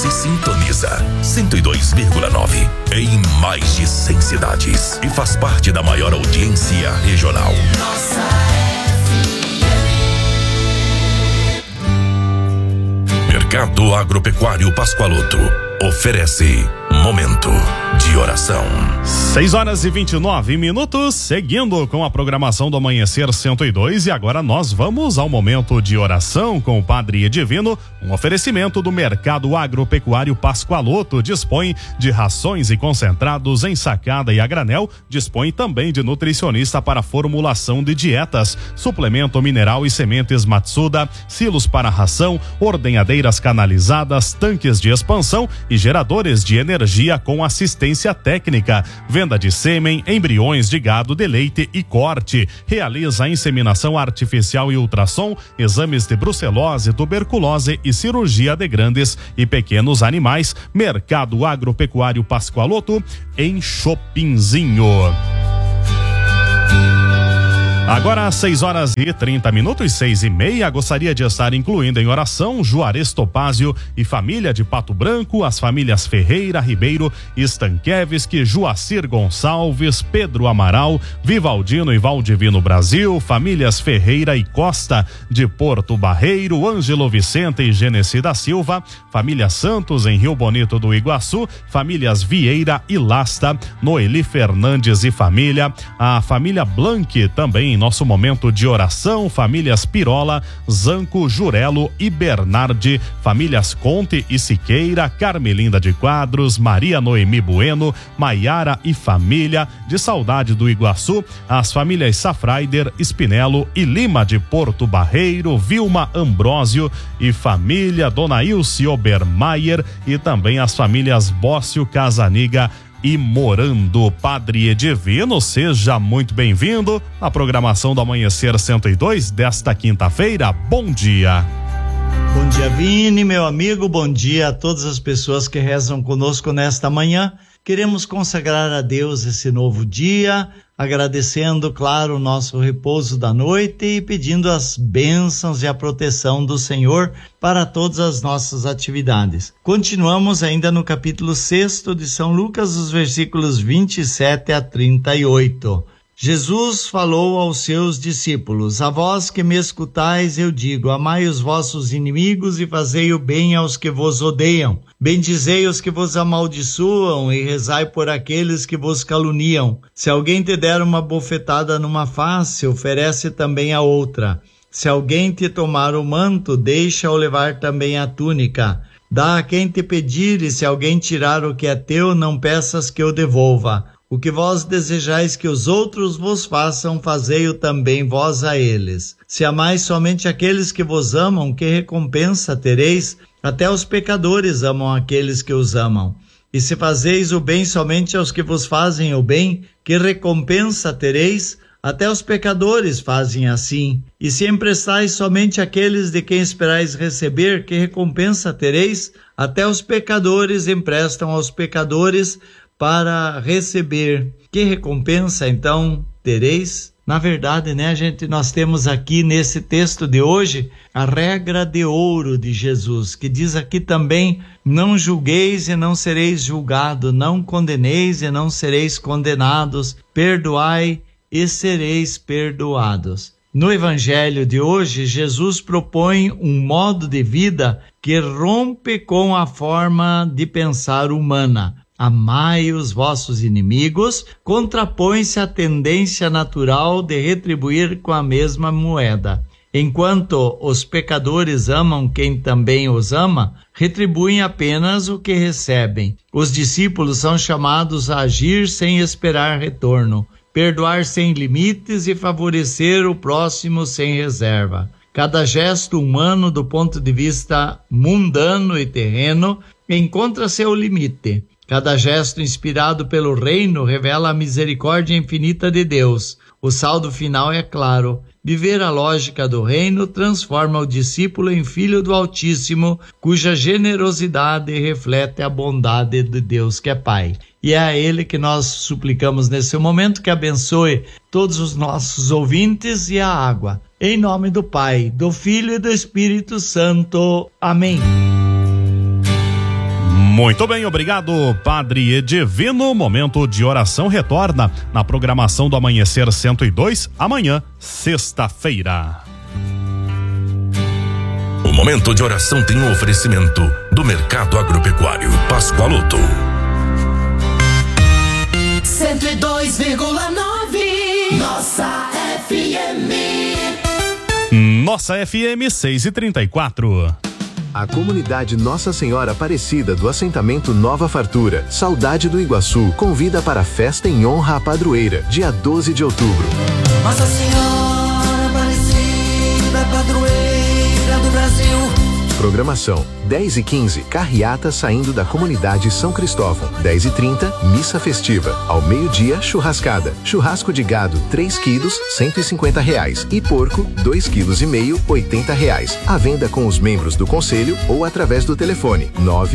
Você sintoniza 102,9 em mais de 100 cidades e faz parte da maior audiência regional. Nossa Mercado Agropecuário Pascoaloto oferece Momento de Oração. 6h29, seguindo com a programação do Amanhecer 102, e agora nós vamos ao Momento de Oração com o Padre Edivino, um oferecimento do Mercado Agropecuário Pascoaloto. Dispõe de rações e concentrados em sacada e a granel, dispõe também de nutricionista para formulação de dietas, suplemento mineral e sementes Matsuda, silos para ração, ordenhadeiras canalizadas, tanques de expansão e geradores de energia com assistência técnica, venda de sêmen, embriões de gado de leite e corte. Realiza inseminação artificial e ultrassom, exames de brucelose, tuberculose e cirurgia de grandes e pequenos animais. Mercado Agropecuário Pascoaloto, em Chopinzinho. Agora às 6h30, 6h30, gostaria de estar incluindo em oração Juarez Topázio e família de Pato Branco, as famílias Ferreira, Ribeiro, Stankiewicz, Joacir Gonçalves, Pedro Amaral, Vivaldino e Valdivino Brasil, famílias Ferreira e Costa de Porto Barreiro, Ângelo Vicente e Genesi da Silva, família Santos em Rio Bonito do Iguaçu, famílias Vieira e Lasta, Noeli Fernandes e família, a família Blanque também em nosso momento de oração, famílias Pirola, Zanco, Jurelo e Bernardi, famílias Conte e Siqueira, Carmelinda de Quadros, Maria Noemi Bueno, Maiara e família, de Saudade do Iguaçu, as famílias Safraider, Spinello e Lima de Porto Barreiro, Vilma Ambrósio e família, Dona Ilse Obermaier e também as famílias Bócio, Casaniga e Morando. Padre Edivino, seja muito bem-vindo à programação do Amanhecer 102 desta quinta-feira. Bom dia. Bom dia, Vini, meu amigo. Bom dia a todas as pessoas que rezam conosco nesta manhã. Queremos consagrar a Deus esse novo dia, agradecendo, claro, o nosso repouso da noite e pedindo as bênçãos e a proteção do Senhor para todas as nossas atividades. Continuamos ainda no capítulo 6 de São Lucas, os versículos 27 a 38. Jesus falou aos seus discípulos: a vós que me escutais, eu digo, amai os vossos inimigos e fazei o bem aos que vos odeiam. Bendizei os que vos amaldiçoam e rezai por aqueles que vos caluniam. Se alguém te der uma bofetada numa face, oferece também a outra. Se alguém te tomar o manto, deixa-o levar também a túnica. Dá a quem te pedir, e se alguém tirar o que é teu, não peças que eu devolva. O que vós desejais que os outros vos façam, fazei-o também vós a eles. Se amais somente aqueles que vos amam, que recompensa tereis? Até os pecadores amam aqueles que os amam. E se fazeis o bem somente aos que vos fazem o bem, que recompensa tereis? Até os pecadores fazem assim. E se emprestais somente àqueles de quem esperais receber, que recompensa tereis? Até os pecadores emprestam aos pecadores para receber. Que recompensa então tereis? Na verdade, nós temos aqui nesse texto de hoje a regra de ouro de Jesus, que diz aqui também: não julgueis e não sereis julgados, não condeneis e não sereis condenados, perdoai e sereis perdoados. No Evangelho de hoje, Jesus propõe um modo de vida que rompe com a forma de pensar humana. Amai os vossos inimigos, contrapõe-se à tendência natural de retribuir com a mesma moeda. Enquanto os pecadores amam quem também os ama, retribuem apenas o que recebem. Os discípulos são chamados a agir sem esperar retorno, perdoar sem limites e favorecer o próximo sem reserva. Cada gesto humano, do ponto de vista mundano e terreno, encontra seu limite. Cada gesto inspirado pelo reino revela a misericórdia infinita de Deus. O saldo final é claro: viver a lógica do reino transforma o discípulo em filho do Altíssimo, cuja generosidade reflete a bondade de Deus que é Pai. E é a Ele que nós suplicamos nesse momento que abençoe todos os nossos ouvintes e a água. Em nome do Pai, do Filho e do Espírito Santo. Amém. Muito bem, obrigado, Padre Edivino. Momento de oração retorna na programação do Amanhecer 102, amanhã, sexta-feira. O momento de oração tem um oferecimento do Mercado Agropecuário Pascoaloto. 102,9 Nossa FM. Nossa FM 6h34. A comunidade Nossa Senhora Aparecida do assentamento Nova Fartura, Saudade do Iguaçu, convida para a festa em honra à padroeira, dia 12 de outubro. Nossa Senhora Aparecida, padroeira do Brasil. Programação: 10h15, carreata saindo da comunidade São Cristóvão. 10h30, missa festiva. Ao meio-dia, churrascada. Churrasco de gado, 3 quilos, R$150. E porco, 2,5 quilos, R$80. À venda com os membros do conselho ou através do telefone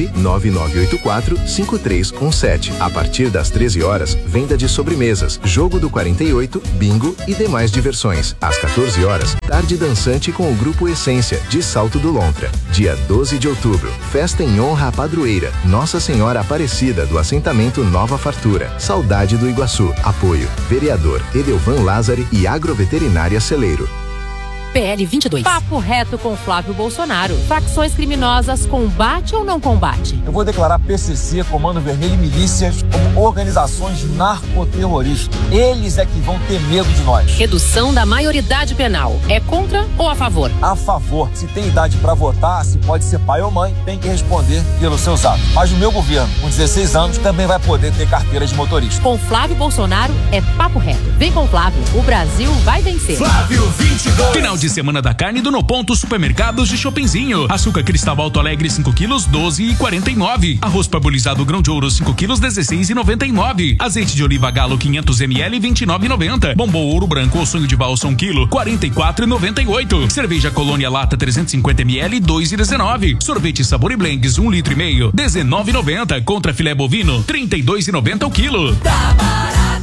99984-5317. A partir das 13 horas, venda de sobremesas, jogo do 48, bingo e demais diversões. Às 14 horas, tarde dançante com o grupo Essência, de Salto do Lontra. Dia 12 de outubro, festa em honra à padroeira, Nossa Senhora Aparecida do assentamento Nova Fartura, Saudade do Iguaçu. Apoio: vereador Edelvan Lázari e Agroveterinária Celeiro. PL 22. Papo reto com Flávio Bolsonaro. Facções criminosas, combate ou não combate? Eu vou declarar PCC, Comando Vermelho e milícias como organizações narcoterroristas. Eles é que vão ter medo de nós. Redução da maioridade penal. É contra ou a favor? A favor. Se tem idade para votar, se pode ser pai ou mãe, tem que responder pelos seus atos. Mas o meu governo, com 16 anos, também vai poder ter carteira de motorista. Com Flávio Bolsonaro é papo reto. Vem com Flávio, o Brasil vai vencer. Flávio 22. Final de semana da carne do No Ponto Supermercados de Shoppingzinho. Açúcar cristal Alto Alegre 5 quilos, 12,49. Arroz parbolizado grão de ouro 5 quilos, 16,99. Azeite de oliva Galo 500 ml, 29,90. Bombom ouro branco ou sonho de valsa 1 quilo, 44,98. Cerveja Colônia Lata 350 ml, 2,19. Sorvete Sabor e Blends 1,5 litro, 19,90. Contra filé bovino, 32,90 o quilo. Tá barato.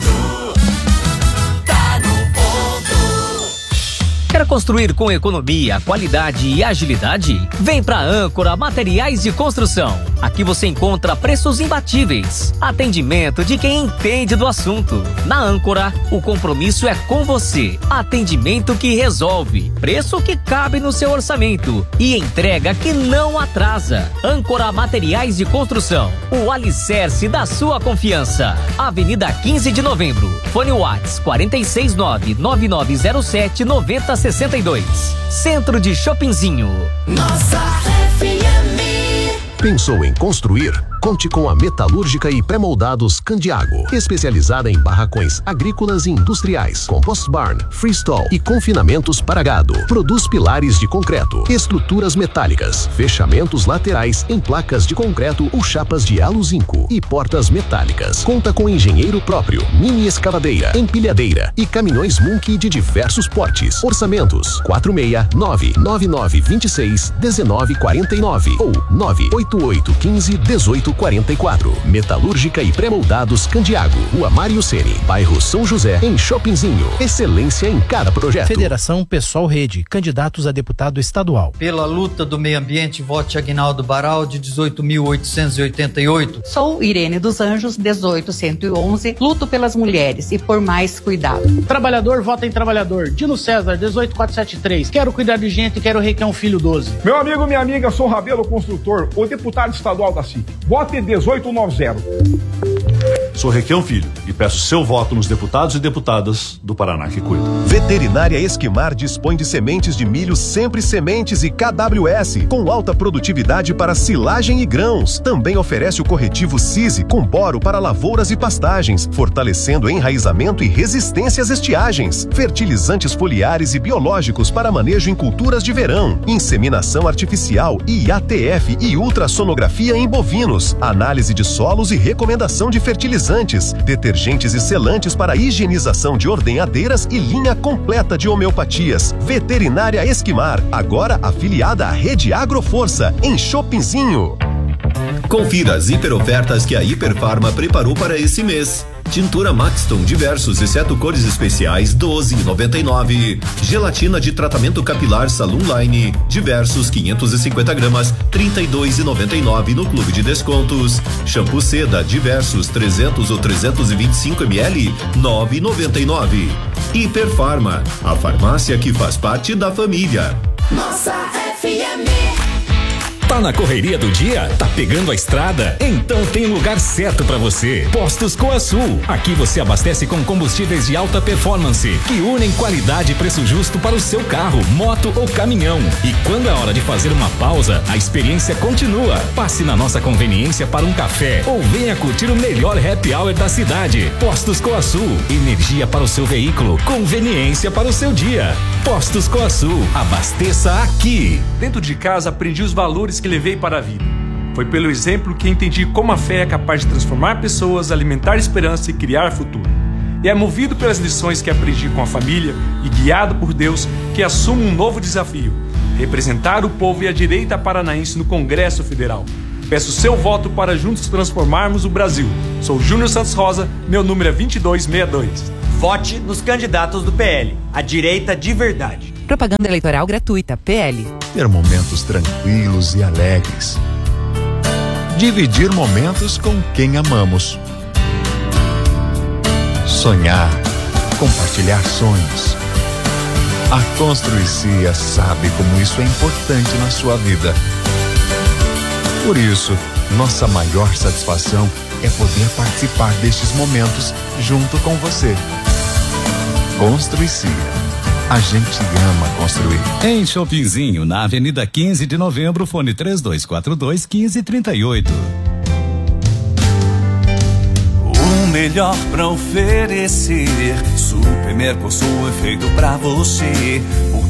Tá no ponto. Quer construir com economia, qualidade e agilidade? Vem pra Âncora Materiais de Construção. Aqui você encontra preços imbatíveis, atendimento de quem entende do assunto. Na Âncora, o compromisso é com você. Atendimento que resolve, preço que cabe no seu orçamento e entrega que não atrasa. Âncora Materiais de Construção, o alicerce da sua confiança. Avenida 15 de Novembro. Fone Whats 469-9907-9062. Centro de Shoppingzinho. Nossa FM. Pensou em construir? Conte com a Metalúrgica e Pré-Moldados Candiago, especializada em barracões agrícolas e industriais, compost barn, freestall e confinamentos para gado. Produz pilares de concreto, estruturas metálicas, fechamentos laterais em placas de concreto ou chapas de aluzinco e portas metálicas. Conta com engenheiro próprio, mini escavadeira, empilhadeira e caminhões Munky de diversos portes. Orçamentos 469-9926-1949 ou 98815-1844. Metalúrgica e Pré-Moldados Candiago, Rua Mário Ceni, bairro São José, em Shoppingzinho. Excelência em cada projeto. Federação Pessoal Rede, candidatos a deputado estadual. Pela luta do meio ambiente, vote Aguinaldo Baraldi, 18.888. Sou Irene dos Anjos, 18.111. Luto pelas mulheres e por mais cuidado. Trabalhador, vota em trabalhador. Dino César, 18.473. Quero cuidar de gente, quero requer um filho 12. Meu amigo, minha amiga, sou Rabelo Construtor, o deputado estadual da CIP. Vote 1890. Sou Requião Filho e peço seu voto nos deputados e deputadas do Paraná que cuidam. Veterinária Esquimar dispõe de sementes de milho Sempre Sementes e KWS, com alta produtividade para silagem e grãos. Também oferece o corretivo CISI com boro para lavouras e pastagens, fortalecendo enraizamento e resistência às estiagens. Fertilizantes foliares e biológicos para manejo em culturas de verão. Inseminação artificial e ATF e ultrassonografia em bovinos. Análise de solos e recomendação de fertilizantes. Detergentes e selantes para higienização de ordenhadeiras e linha completa de homeopatias. Veterinária Esquimar, agora afiliada à Rede Agroforça, em Shoppingzinho. Confira as hiperofertas que a Hiperfarma preparou para esse mês. Tintura Maxton diversos, exceto cores especiais, 12,99. Gelatina de tratamento capilar Salon Line diversos, 550 gramas, 32,99 no Clube de Descontos. Shampoo Seda diversos, 300 ou 325 ml, 9,99. Hiperfarma, a farmácia que faz parte da família. Nossa FM. Tá na correria do dia? Tá pegando a estrada? Então tem um lugar certo pra você. Postos Coasul. Aqui você abastece com combustíveis de alta performance, que unem qualidade e preço justo para o seu carro, moto ou caminhão. E quando é hora de fazer uma pausa, a experiência continua. Passe na nossa conveniência para um café ou venha curtir o melhor happy hour da cidade. Postos Coasul. Energia para o seu veículo, conveniência para o seu dia. Postos Coasul. Abasteça aqui. Dentro de casa aprendi os valores que levei para a vida. Foi pelo exemplo que entendi como a fé é capaz de transformar pessoas, alimentar esperança e criar futuro. E é movido pelas lições que aprendi com a família e guiado por Deus que assumo um novo desafio: representar o povo e a direita paranaense no Congresso Federal. Peço seu voto para juntos transformarmos o Brasil. Sou Júnior Santos Rosa, meu número é 2262. Vote nos candidatos do PL, a direita de verdade. Propaganda eleitoral gratuita, PL. Ter momentos tranquilos e alegres. Dividir momentos com quem amamos. Sonhar, compartilhar sonhos. A Construicia sabe como isso é importante na sua vida. Por isso, nossa maior satisfação é poder participar destes momentos junto com você. Construicia. A gente ama construir. Em Shoppingzinho, na Avenida 15 de Novembro, fone 3242-1538. O melhor pra oferecer. Super Mercosul é feito pra você.